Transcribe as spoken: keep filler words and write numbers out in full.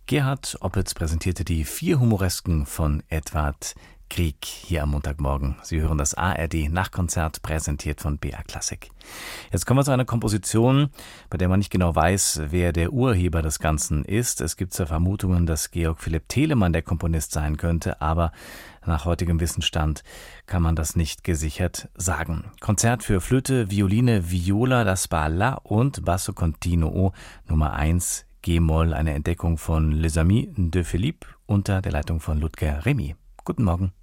Gerhard Opitz präsentierte die vier Humoresken von Edvard Grieg hier am Montagmorgen. Sie hören das A R D-Nachtkonzert, präsentiert von B R Klassik. Jetzt kommen wir zu einer Komposition, bei der man nicht genau weiß, wer der Urheber des Ganzen ist. Es gibt zwar Vermutungen, dass Georg Philipp Telemann der Komponist sein könnte, aber nach heutigem Wissensstand kann man das nicht gesichert sagen. Konzert für Flöte, Violine, Viola da Spalla und Basso Continuo Nummer eins G-Moll, eine Entdeckung von Les Amis de Philippe unter der Leitung von Ludger Remy. Guten Morgen.